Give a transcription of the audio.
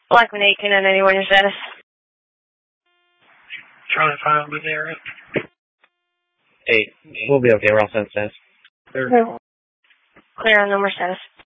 Blackman 18 on anyone your status. Charlie 5 will be there. 8. We'll be okay. We're all set status. Clear on number status.